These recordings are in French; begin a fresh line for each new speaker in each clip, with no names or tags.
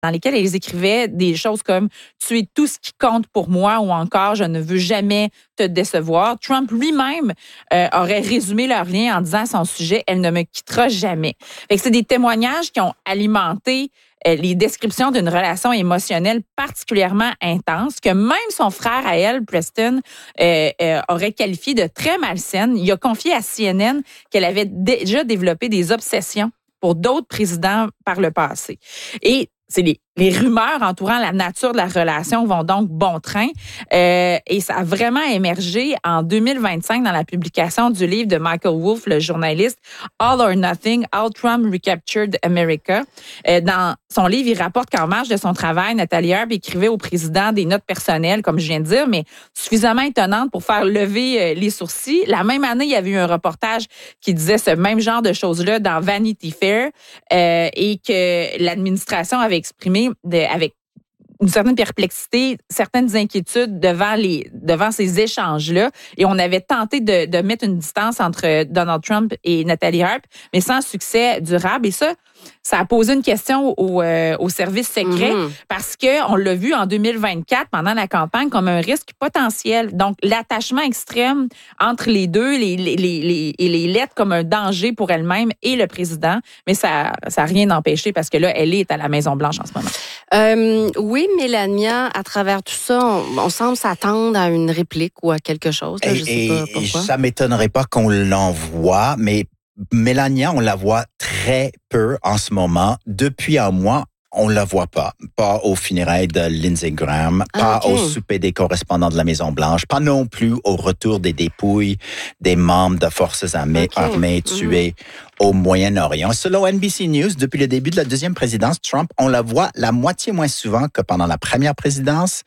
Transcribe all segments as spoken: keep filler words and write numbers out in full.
dans lesquelles elles écrivaient des choses comme « Tu es tout ce qui compte pour moi » ou encore « Je ne veux jamais te décevoir ». Trump lui-même euh, aurait résumé leur lien en disant à son sujet « Elle ne me quittera jamais ». Fait que c'est des témoignages qui ont alimenté euh, les descriptions d'une relation émotionnelle particulièrement intense que même son frère à elle, Preston, euh, euh, aurait qualifié de très malsaine. Il a confié à C N N qu'elle avait déjà développé des obsessions pour d'autres présidents par le passé. Et c'est les, les rumeurs entourant la nature de la relation vont donc bon train. Euh, et ça a vraiment émergé en deux mille vingt-cinq dans la publication du livre de Michael Wolff, le journaliste All or Nothing, How Trump Recaptured America. Euh, dans son livre, il rapporte qu'en marge de son travail, Nathalie Arp écrivait au président des notes personnelles, comme je viens de dire, mais suffisamment étonnantes pour faire lever les sourcils. La même année, il y avait eu un reportage qui disait ce même genre de choses-là dans Vanity Fair euh, et que l'administration avait exprimé de, avec une certaine perplexité, certaines inquiétudes devant les devant ces échanges-là. Et on avait tenté de, de mettre une distance entre Donald Trump et Nathalie Arp, mais sans succès durable. Et ça, ça a posé une question au, euh, au service secret mm-hmm. parce que on l'a vu en deux mille vingt-quatre pendant la campagne comme un risque potentiel. Donc l'attachement extrême entre les deux, les les les et les lettres comme un danger pour elle-même et le président. Mais ça ça a rien empêché parce que là elle est à la Maison Blanche en ce moment.
Euh, oui, Mélania, à travers tout ça, on, on semble s'attendre à une réplique ou à quelque chose. Là,
et,
je sais pas pourquoi.
Ça m'étonnerait pas qu'on l'envoie, mais Mélania, on la voit très peu en ce moment. Depuis un mois, on la voit pas. Pas aux funérailles de Lindsey Graham, pas ah, okay. au souper des correspondants de la Maison-Blanche, pas non plus au retour des dépouilles des membres de forces armées, okay. armées tués mm-hmm. au Moyen-Orient. Selon N B C News, depuis le début de la deuxième présidence, Trump, on la voit la moitié moins souvent que pendant la première présidence.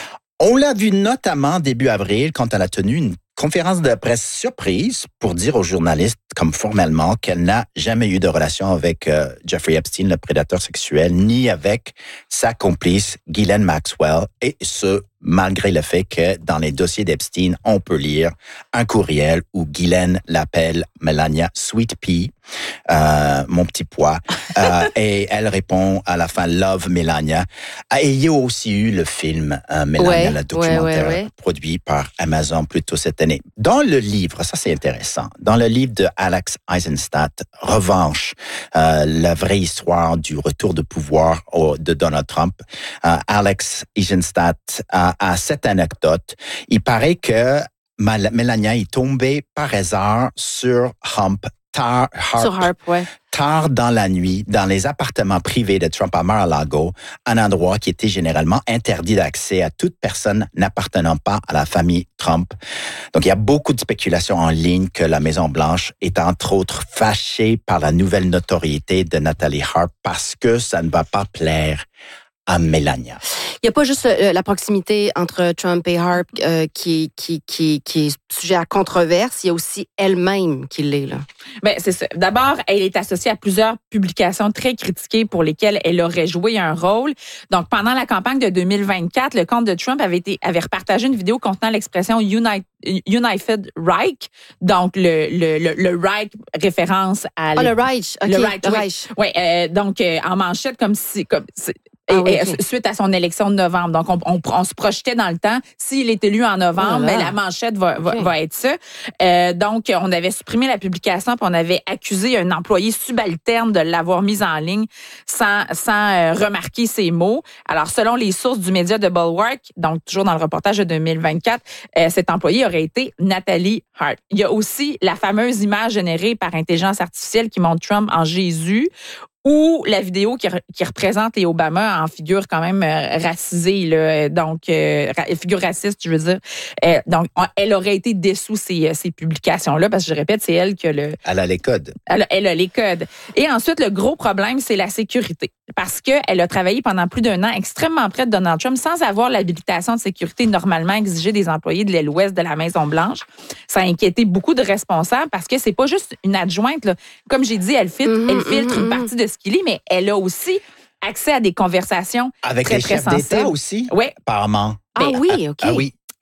On l'a vu notamment début avril quand elle a tenu une conférence de presse surprise pour dire aux journalistes, comme formellement, qu'elle n'a jamais eu de relation avec euh, Jeffrey Epstein, le prédateur sexuel, ni avec sa complice Ghislaine Maxwell, et ce, malgré le fait que dans les dossiers d'Epstein, on peut lire un courriel où Ghislaine l'appelle Melania Sweet Pea, euh, mon petit pois, euh, et elle répond à la fin Love Melania. Et il y a aussi eu le film euh, Melania, ouais, le documentaire ouais, ouais, ouais. produit par Amazon plus tôt cette année. Dans le livre, ça c'est intéressant, dans le livre de Alex Eisenstadt, Revanche, euh, la vraie histoire du retour de pouvoir au, de Donald Trump, euh, Alex Eisenstadt a, a cette anecdote. Il paraît que Melania est tombée par hasard sur Hump, Tard, Harp,
sur Harp, ouais.
tard dans la nuit, dans les appartements privés de Trump à Mar-a-Lago, un endroit qui était généralement interdit d'accès à toute personne n'appartenant pas à la famille Trump. Donc, il y a beaucoup de spéculations en ligne que la Maison-Blanche est entre autres fâchée par la nouvelle notoriété de Nathalie Harp parce que ça ne va pas plaire à Melania.
Il n'y a pas juste euh, la proximité entre Trump et Harp euh, qui, qui, qui, qui est sujet à controverse, il y a aussi elle-même qui l'est, là.
Bien, c'est ça. D'abord, elle est associée à plusieurs publications très critiquées pour lesquelles elle aurait joué un rôle. Donc, pendant la campagne de deux mille vingt-quatre, le compte de Trump avait été avait repartagé une vidéo contenant l'expression United, United Reich. Donc, le, le, le, le Reich référence à...
Ah, oh, le Reich. OK,
le Reich.
Le
oui.
Reich.
Oui, euh, donc, euh, en manchette, comme si... Comme, Ah, oui, okay. suite à son élection de novembre. Donc, on, on, on se projetait dans le temps. S'il est élu en novembre, oh ben, la manchette va, okay. va, va être ça. Euh, donc, on avait supprimé la publication puis on avait accusé un employé subalterne de l'avoir mise en ligne sans, sans euh, remarquer ses mots. Alors, selon les sources du média de Bulwark, donc toujours dans le reportage de deux mille vingt-quatre, euh, cet employé aurait été Nathalie Hart. Il y a aussi la fameuse image générée par intelligence artificielle qui montre Trump en Jésus, ou la vidéo qui, qui représente les Obama en figure quand même euh, racisée, là, donc euh, figure raciste, je veux dire. Euh, donc, on, elle aurait été dessous ces, ces publications-là, parce que je répète, c'est elle qui a le...
Elle a les codes.
Elle a, elle a les codes. Et ensuite, le gros problème, c'est la sécurité. Parce qu'elle a travaillé pendant plus d'un an extrêmement près de Donald Trump sans avoir l'habilitation de sécurité normalement exigée des employés de l'aile ouest de la Maison-Blanche. Ça a inquiété beaucoup de responsables parce que c'est pas juste une adjointe, là. Comme j'ai dit, elle filtre, mm-hmm, elle filtre mm-hmm. une partie de ce qu'il lit, mais elle a aussi accès à des conversations
avec
très,
les
très
chefs
sensibles.
d'État aussi?
Oui.
Apparemment.
Ah oui, OK.
Ah oui.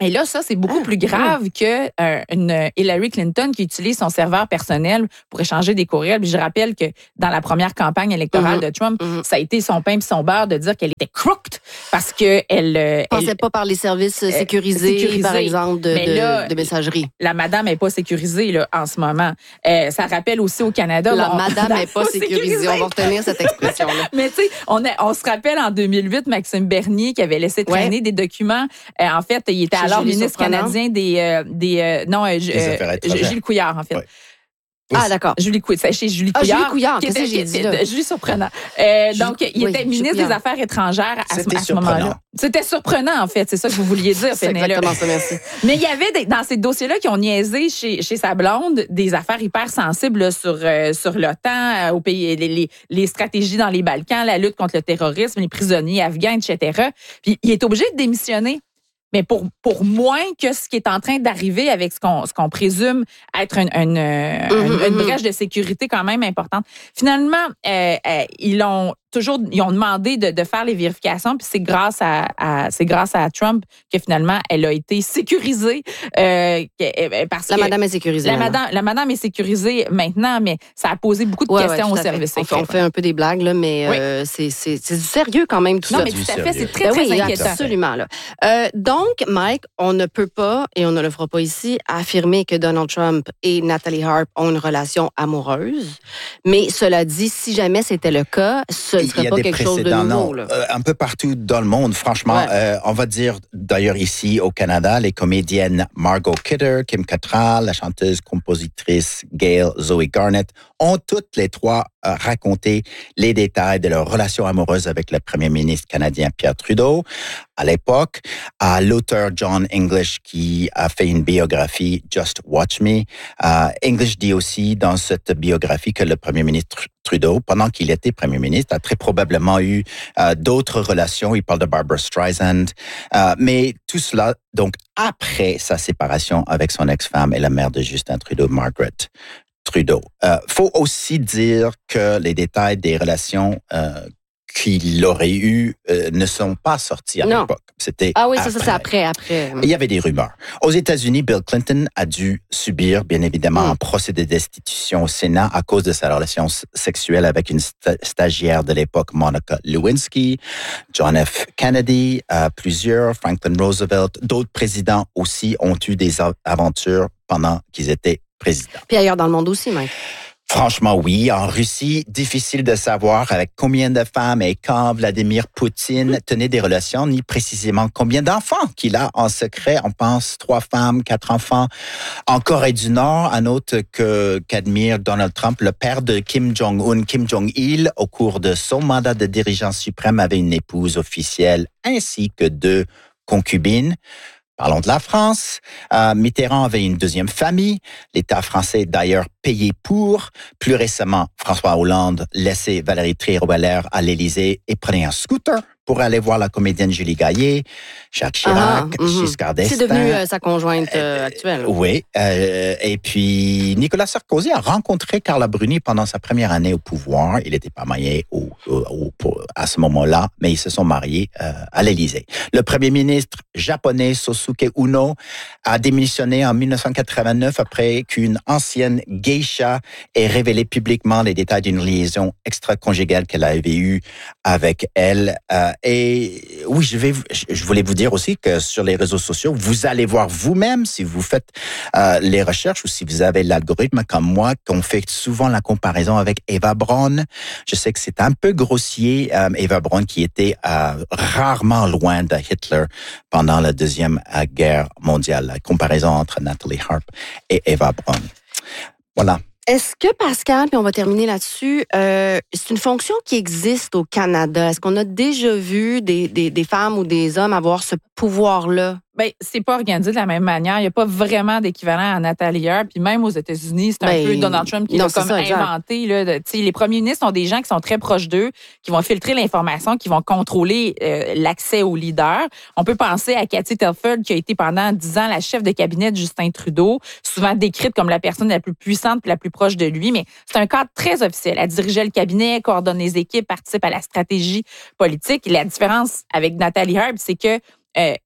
Et là, ça, c'est beaucoup
Ah,
plus grave que euh, une Hillary Clinton qui utilise son serveur personnel pour échanger des courriels. Puis je rappelle que dans la première campagne électorale
Mm-hmm.
de Trump,
Mm-hmm.
ça a été son pain et son beurre de dire qu'elle était crooked parce que elle, euh,
Passait
elle
pas par les services sécurisés,
sécurisés.
par exemple, de,
Mais
de,
là,
de messagerie.
la madame n'est pas sécurisée là, en ce moment. Euh, ça rappelle aussi au Canada.
La
bon,
madame n'est pas sécurisée. On va retenir cette expression-là.
Mais tu sais, on, a- on se rappelle en deux mille huit, Maxime Bernier qui avait laissé traîner
Ouais.
des documents. Euh, en fait, il était
Chez
alors
Julie
ministre
Surprenant.
canadien des... euh, des euh, non, euh,
Des affaires étrangères.
Gilles Couillard, en fait.
Ouais.
Ah, d'accord.
Julie Couillard, c'est chez Julie
Ah,
Couillard.
Julie Couillard,
qui
qu'est-ce que
était-
j'ai dit, là?
Julie Surprenant. Euh,
Julie-
donc, il
oui,
était
Julie
ministre des
Couillard.
Affaires étrangères à ce,
C'était
à ce
surprenant.
moment-là. C'était surprenant, en fait. C'est ça que vous vouliez dire,
C'est
Pénélope.
exactement ça, merci.
Mais il y avait des- dans ces dossiers-là qui ont niaisé chez, chez sa blonde des affaires hyper sensibles là, sur, euh, sur l'OTAN, euh, au pays, les, les, les stratégies dans les Balkans, la lutte contre le terrorisme, les prisonniers afghans, et cetera. Puis il est obligé de démissionner. Mais pour, pour moins que ce qui est en train d'arriver avec ce qu'on, ce qu'on présume être une, une, euh,
Mm-hmm,
une, une
mm-hmm.
brèche de sécurité quand même importante. Finalement, euh, euh, ils ont toujours ils ont demandé de, de faire les vérifications, puis c'est grâce à, à c'est grâce à Trump que finalement elle a été sécurisée euh, que- parce
La
que
madame est sécurisée.
la
maintenant.
madame la madame est sécurisée maintenant, mais ça a posé beaucoup de
Ouais, ouais,
questions
tout
au
à fait.
service
On fait,
secret.
on fait un peu des blagues, là, mais
Oui.
euh, c'est, c'est, c'est du sérieux quand même, tout
Non,
ça.
mais
du
tout à fait,
sérieux.
c'est très,
Ben
très
oui,
inquiétant.
absolument. Là. Euh, donc, Mike, on ne peut pas, et on ne le fera pas ici, affirmer que Donald Trump et Natalie Harp ont une relation amoureuse. Mais cela dit, si jamais c'était le cas, ce ne
Il y
serait
a
pas
des
quelque chose de
précédents,
nouveau.
non.
Là.
Euh, un peu partout dans le monde, franchement.
Ouais.
Euh, on va dire, d'ailleurs, ici au Canada, les comédiennes Margot Kidder, Kim Cattrall, la chanteuse, compositrice Gail Zoe Garnett, ont toutes les trois euh, raconté les détails de leur relation amoureuse avec le premier ministre canadien Pierre Trudeau. À l'époque, à l'auteur John English qui a fait une biographie Just Watch Me. Euh, English dit aussi dans cette biographie que le premier ministre Trudeau, pendant qu'il était premier ministre, a très probablement eu euh, d'autres relations. Il parle de Barbara Streisand. Euh, mais tout cela, donc, après sa séparation avec son ex-femme et la mère de Justin Trudeau, Margaret Trudeau. Euh, faut aussi dire que les détails des relations euh, qu'il aurait eues euh, ne sont pas sortis à
Non.
l'époque. C'était
Ah oui, ça,
après.
ça c'est après, après.
Il y avait des rumeurs. Aux États-Unis, Bill Clinton a dû subir, bien évidemment,
Mm.
un procès de destitution au Sénat à cause de sa relation s- sexuelle avec une sta- stagiaire de l'époque, Monica Lewinsky, John F. Kennedy, euh, plusieurs, Franklin Roosevelt, d'autres présidents aussi ont eu des a- aventures pendant qu'ils étaient présidents.
Puis ailleurs dans le monde aussi, Mike.
Franchement, oui. En Russie, difficile de savoir avec combien de femmes et quand Vladimir Poutine tenait des relations, ni précisément combien d'enfants qu'il a en secret. On pense trois femmes, quatre enfants. En Corée du Nord, un autre que, qu'admire Donald Trump, le père de Kim Jong-un, Kim Jong-il, au cours de son mandat de dirigeant suprême, avait une épouse officielle ainsi que deux concubines. Parlons de la France. Euh, Mitterrand avait une deuxième famille. L'État français, d'ailleurs, payé pour. Plus récemment, François Hollande laissait Valérie Trierweiler à l'Élysée et prenait un scooter pour aller voir la comédienne Julie Gaillet, Jacques Chirac,
Ah, mhm.
Giscard d'Estaing.
C'est devenu euh, sa conjointe euh, actuelle.
Oui. Euh, et puis, Nicolas Sarkozy a rencontré Carla Bruni pendant sa première année au pouvoir. Il n'était pas marié au, au, au, à ce moment-là, mais ils se sont mariés euh, à l'Élysée. Le premier ministre japonais Sosuke Uno a démissionné en dix-neuf cent quatre-vingt-neuf après qu'une ancienne geisha ait révélé publiquement les détails d'une liaison extra-conjugale qu'elle avait eue avec elle. Euh, et oui, je vais, je voulais vous dire aussi que sur les réseaux sociaux, vous allez voir vous-même si vous faites euh, les recherches ou si vous avez l'algorithme comme moi, qu'on fait souvent la comparaison avec Eva Braun. Je sais que c'est un peu grossier, euh, Eva Braun qui était euh, rarement loin de Hitler pendant la deuxième euh, guerre mondiale. La comparaison entre Natalie Harp et Eva Braun. Voilà.
Est-ce que, Pascal, puis on va terminer là-dessus, euh, c'est une fonction qui existe au Canada? Est-ce qu'on a déjà vu des, des, des femmes ou des hommes avoir ce pouvoir-là?
Ben, c'est pas organisé de la même manière. Il n'y a pas vraiment d'équivalent à Natalie Harp. Puis même aux États-Unis, c'est un
Ben,
peu Donald Trump qui
non,
l'a
c'est
comme
ça, exact.
inventé. Là, de, les premiers ministres sont des gens qui sont très proches d'eux, qui vont filtrer l'information, qui vont contrôler euh, l'accès aux leaders. On peut penser à Cathy Telford, qui a été pendant dix ans la chef de cabinet de Justin Trudeau, souvent décrite comme la personne la plus puissante et la plus proche de lui. Mais c'est un cadre très officiel. Elle dirigeait le cabinet, coordonne les équipes, participe à la stratégie politique. Et la différence avec Natalie Harp, c'est que Euh,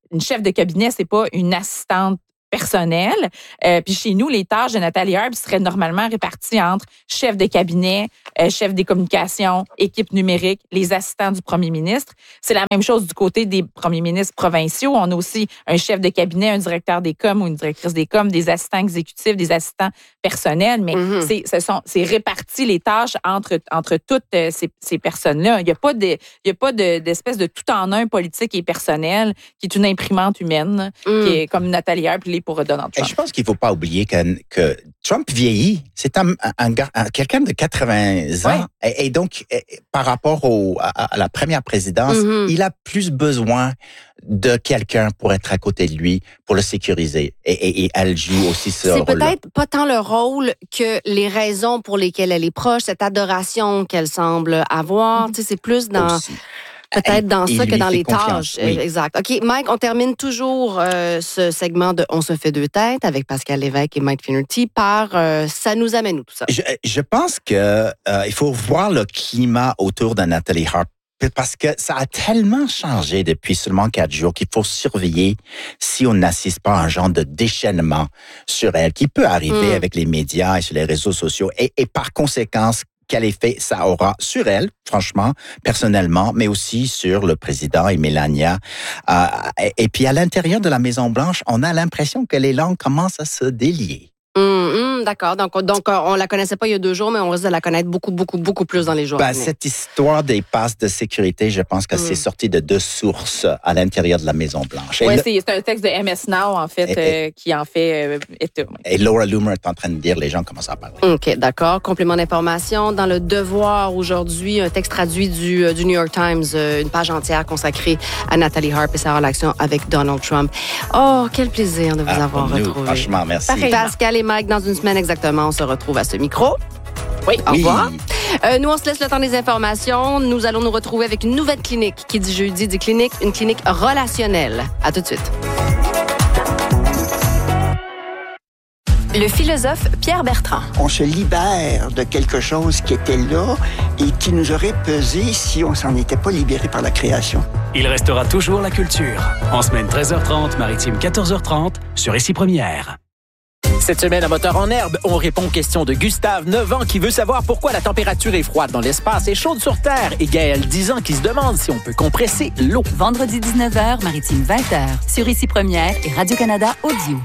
une chef de cabinet, c'est pas une assistante personnelle. Euh, puis chez nous, les tâches de Nathalie Harp seraient normalement réparties entre chef de cabinet, euh, chef des communications, équipe numérique, les assistants du premier ministre. C'est la même chose du côté des premiers ministres provinciaux. On a aussi un chef de cabinet, un directeur des coms ou une directrice des coms, des assistants exécutifs, des assistants personnels. Mais mm-hmm. c'est, ce sont, c'est réparti les tâches entre, entre toutes ces, ces personnes-là. Il n'y a pas, de, il y a pas de, d'espèce de tout-en-un politique et personnel qui est une imprimante humaine, mm. qui est comme Nathalie Harp pour Donald Trump.
Et je pense qu'il ne faut pas oublier que, que Trump vieillit. C'est un, un, un, quelqu'un de quatre-vingts ans. Oui. Et, et donc, et, par rapport au, à, à la première présidence, mm-hmm. il a plus besoin de quelqu'un pour être à côté de lui, pour le sécuriser. Et, et, et elle joue aussi ce rôle-là.
C'est peut-être pas tant le rôle que les raisons pour lesquelles elle est proche, cette adoration qu'elle semble avoir. Mm-hmm. Tu sais, c'est plus dans... Aussi. Peut-être dans il, ça que dans les confiance. Tâches. Oui. Exact. OK, Mike, on termine toujours euh, ce segment de On se fait deux têtes avec Pascal Lévesque et Mike Finnerty par euh, ça nous amène où tout ça?
Je, je pense que euh, il faut voir le climat autour de Nathalie Harp. Parce que ça a tellement changé depuis seulement quatre jours qu'il faut surveiller si on n'assiste pas à un genre de déchaînement sur elle qui peut arriver mm. avec les médias et sur les réseaux sociaux. Et, et par conséquent, quel effet ça aura sur elle, franchement, personnellement, mais aussi sur le président et Melania. Euh, et, et puis, à l'intérieur de la Maison-Blanche, on a l'impression que les langues commencent à se délier.
Mmh, mmh, d'accord. Donc, donc, on la connaissait pas il y a deux jours, mais on risque de la connaître beaucoup, beaucoup, beaucoup plus dans les jours.
Ben, cette histoire des passes de sécurité, je pense que mmh. c'est sorti de deux sources à l'intérieur de la Maison-Blanche.
Oui, c'est, c'est un texte de M S Now, en fait, et, euh, qui en fait euh, état.
Et Laura Loomer est en train de dire, les gens commencent à parler.
OK, d'accord. Complément d'information. Dans le Devoir, aujourd'hui, un texte traduit du, du New York Times, une page entière consacrée à Nathalie Harp et sa relation avec Donald Trump. Oh, quel plaisir de vous ah, avoir retrouvé.
Nous, franchement, merci.
Pareil. Pascal et Mike, dans une semaine exactement, on se retrouve à ce micro. Oui, au
oui.
revoir. Euh, nous, on se laisse le temps des informations. Nous allons nous retrouver avec une nouvelle clinique. Qui dit jeudi dit clinique, une clinique relationnelle. À tout de suite.
Le philosophe Pierre Bertrand.
On se libère de quelque chose qui était là et qui nous aurait pesé si on s'en était pas libéré par la création.
Il restera toujours la culture. En semaine treize heures trente, maritime quatorze heures trente, sur Ici Première.
Cette semaine, à Moteur en herbe, on répond aux questions de Gustave, neuf ans, qui veut savoir pourquoi la température est froide dans l'espace et chaude sur Terre. Et Gaël, dix ans, qui se demande si on peut compresser l'eau.
Vendredi dix-neuf heures, maritime vingt heures, sur Ici Première et Radio-Canada Audio.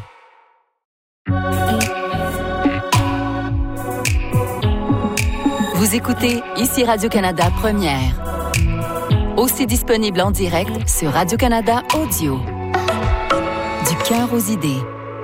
Vous écoutez Ici Radio-Canada Première. Aussi disponible en direct sur Radio-Canada Audio. Du cœur aux idées.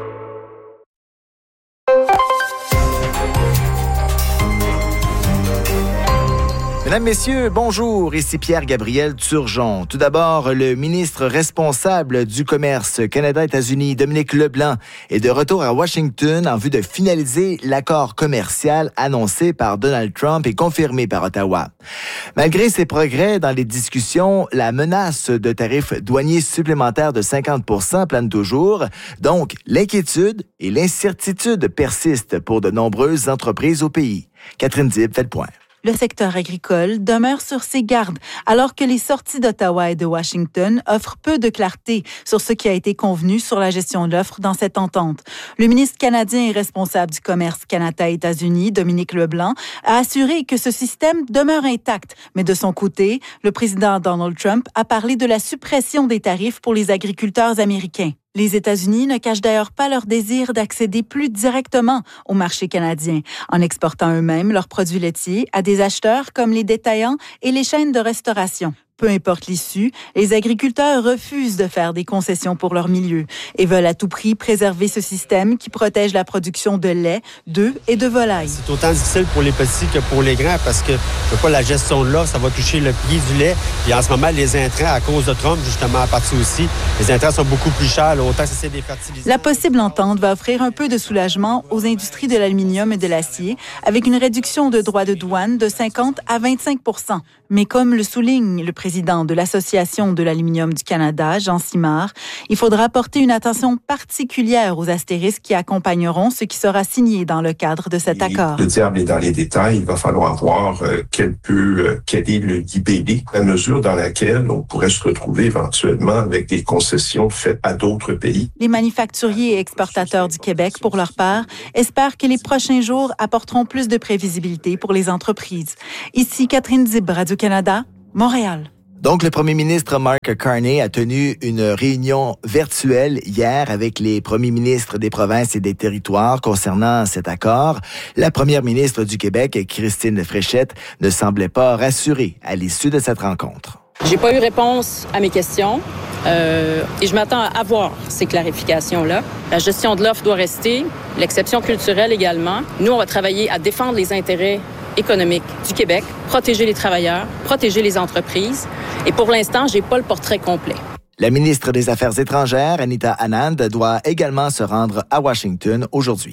Mesdames, Messieurs, bonjour. Ici Pierre-Gabriel Turgeon. Tout d'abord, le ministre responsable du commerce Canada-États-Unis, Dominique Leblanc, est de retour à Washington en vue de finaliser l'accord commercial annoncé par Donald Trump et confirmé par Ottawa. Malgré ces progrès dans les discussions, la menace de tarifs douaniers supplémentaires de cinquante pour cent plane toujours. Donc, l'inquiétude et l'incertitude persistent pour de nombreuses entreprises au pays. Catherine Dib fait le point.
Le secteur agricole demeure sur ses gardes, alors que les sorties d'Ottawa et de Washington offrent peu de clarté sur ce qui a été convenu sur la gestion de l'offre dans cette entente. Le ministre canadien et responsable du commerce Canada-États-Unis, Dominique Leblanc, a assuré que ce système demeure intact. Mais de son côté, le président Donald Trump a parlé de la suppression des tarifs pour les agriculteurs américains. Les États-Unis ne cachent d'ailleurs pas leur désir d'accéder plus directement au marché canadien, en exportant eux-mêmes leurs produits laitiers à des acheteurs comme les détaillants et les chaînes de restauration. Peu importe l'issue, les agriculteurs refusent de faire des concessions pour leur milieu et veulent à tout prix préserver ce système qui protège la production de lait, d'œufs et de volailles.
C'est autant difficile pour les petits que pour les grands parce que je veux pas la gestion de l'offre, ça va toucher le prix du lait. Puis en ce moment, les intrants, à cause de Trump, justement, à partir aussi, les intrants sont beaucoup plus chers, là, autant que c'est des fertilisants.
La possible entente va offrir un peu de soulagement aux industries de l'aluminium et de l'acier avec une réduction de droits de douane de cinquante à vingt-cinq pour cent. Mais comme le souligne le président président de l'Association de l'aluminium du Canada, Jean Simard, il faudra porter une attention particulière aux astérisques qui accompagneront ce qui sera signé dans le cadre de cet accord.
Le diable est dans les détails. Il va falloir voir euh, quel, peut, euh, quel est le libellé, la mesure dans laquelle on pourrait se retrouver éventuellement avec des concessions faites à d'autres pays.
Les manufacturiers et exportateurs du Québec, pour leur part, espèrent que les prochains jours apporteront plus de prévisibilité pour les entreprises. Ici Catherine Dib, Radio-Canada, Montréal.
Donc, le premier ministre Mark Carney a tenu une réunion virtuelle hier avec les premiers ministres des provinces et des territoires concernant cet accord. La première ministre du Québec, Christine Fréchette, ne semblait pas rassurée à l'issue de cette rencontre.
J'ai pas eu réponse à mes questions euh, et je m'attends à avoir ces clarifications-là. La gestion de l'offre doit rester, l'exception culturelle également. Nous, on va travailler à défendre les intérêts économique du Québec, protéger les travailleurs, protéger les entreprises. Et pour l'instant, j'ai pas le portrait complet.
La ministre des Affaires étrangères, Anita Anand, doit également se rendre à Washington aujourd'hui.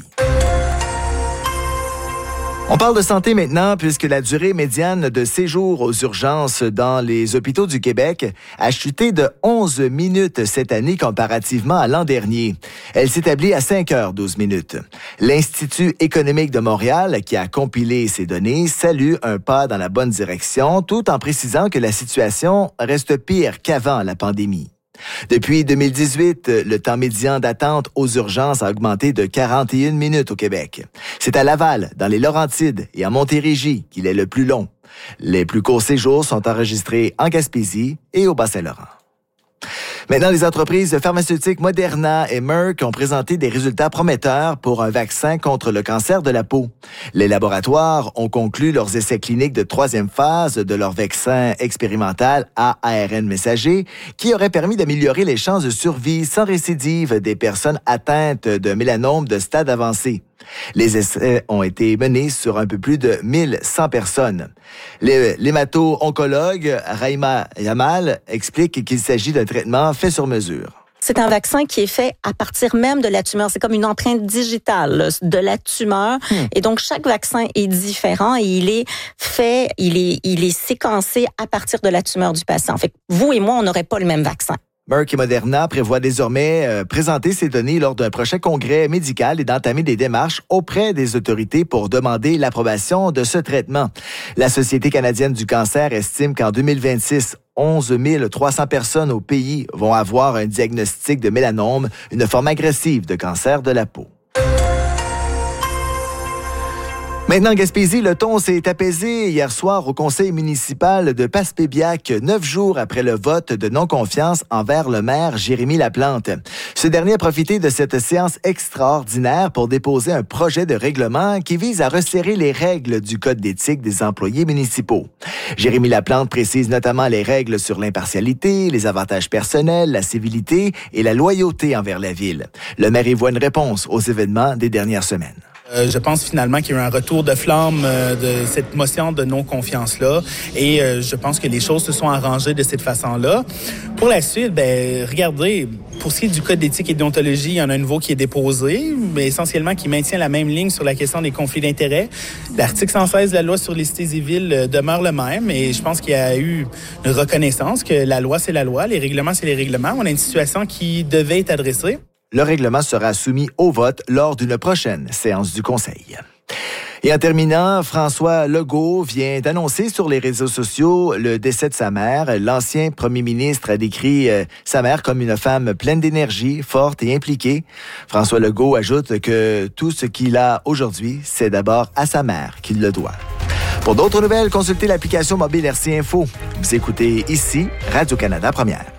On parle de santé maintenant puisque la durée médiane de séjour aux urgences dans les hôpitaux du Québec a chuté de onze minutes cette année comparativement à l'an dernier. Elle s'établit à cinq heures douze minutes. L'Institut économique de Montréal, qui a compilé ces données, salue un pas dans la bonne direction tout en précisant que la situation reste pire qu'avant la pandémie. Depuis deux mille dix-huit, le temps médian d'attente aux urgences a augmenté de quarante et une minutes au Québec. C'est à Laval, dans les Laurentides et à Montérégie qu'il est le plus long. Les plus courts séjours sont enregistrés en Gaspésie et au Bas-Saint-Laurent. Maintenant, les entreprises pharmaceutiques Moderna et Merck ont présenté des résultats prometteurs pour un vaccin contre le cancer de la peau. Les laboratoires ont conclu leurs essais cliniques de troisième phase de leur vaccin expérimental à A R N messager qui aurait permis d'améliorer les chances de survie sans récidive des personnes atteintes de mélanome de stade avancé. Les essais ont été menés sur un peu plus de mille cent personnes. L'hémato-oncologue Raïma Yamal explique qu'il s'agit d'un traitement fait sur mesure.
C'est un vaccin qui est fait à partir même de la tumeur. C'est comme une empreinte digitale là, de la tumeur. Hmm. Et donc, chaque vaccin est différent et il est fait, il est, il est séquencé à partir de la tumeur du patient. Fait que vous et moi, on n'aurait pas le même vaccin.
Merck et Moderna prévoient désormais euh, présenter ces données lors d'un prochain congrès médical et d'entamer des démarches auprès des autorités pour demander l'approbation de ce traitement. La Société canadienne du cancer estime qu'en deux mille vingt-six, onze mille trois cents personnes au pays vont avoir un diagnostic de mélanome, une forme agressive de cancer de la peau. Maintenant, Gaspésie, le ton s'est apaisé hier soir au conseil municipal de Passepébiac, neuf jours après le vote de non-confiance envers le maire Jérémy Laplante. Ce dernier a profité de cette séance extraordinaire pour déposer un projet de règlement qui vise à resserrer les règles du Code d'éthique des employés municipaux. Jérémy Laplante précise notamment les règles sur l'impartialité, les avantages personnels, la civilité et la loyauté envers la ville. Le maire y voit une réponse aux événements des dernières semaines.
Euh, je pense finalement qu'il y a eu un retour de flamme euh, de cette motion de non-confiance-là et euh, je pense que les choses se sont arrangées de cette façon-là. Pour la suite, ben regardez, pour ce qui est du Code d'éthique et de déontologie, il y en a un nouveau qui est déposé, mais essentiellement qui maintient la même ligne sur la question des conflits d'intérêts. L'article cent seize de la loi sur les cités et villes euh, demeure le même et je pense qu'il y a eu une reconnaissance que la loi, c'est la loi, les règlements, c'est les règlements. On a une situation qui devait être adressée.
Le règlement sera soumis au vote lors d'une prochaine séance du Conseil. Et en terminant, François Legault vient d'annoncer sur les réseaux sociaux le décès de sa mère. L'ancien premier ministre a décrit euh, sa mère comme une femme pleine d'énergie, forte et impliquée. François Legault ajoute que tout ce qu'il a aujourd'hui, c'est d'abord à sa mère qu'il le doit. Pour d'autres nouvelles, consultez l'application mobile R C Info. Vous écoutez ici Radio-Canada Première.